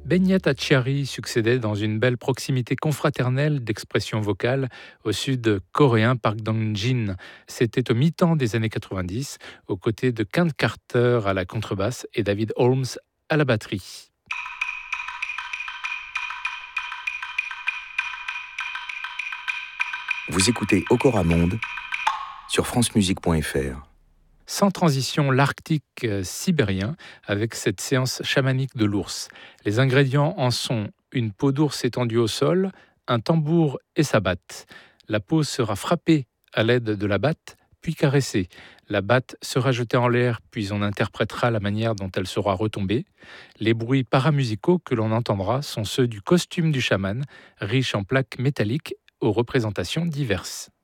Benyat Achari succédait dans une belle proximité confraternelle d'expression vocale au sud-coréen Park Dong-jin. C'était au mi-temps des années 90, aux côtés de Kent Carter à la contrebasse et David Holmes à la batterie. Vous écoutez Okora Monde sur francemusique.fr. Sans transition, l'Arctique sibérien avec cette séance chamanique de l'ours. Les ingrédients en sont une peau d'ours étendue au sol, un tambour et sa batte. La peau sera frappée à l'aide de la batte, puis caressée. La batte sera jetée en l'air, puis on interprétera la manière dont elle sera retombée. Les bruits paramusicaux que l'on entendra sont ceux du costume du chaman, riche en plaques métalliques aux représentations diverses.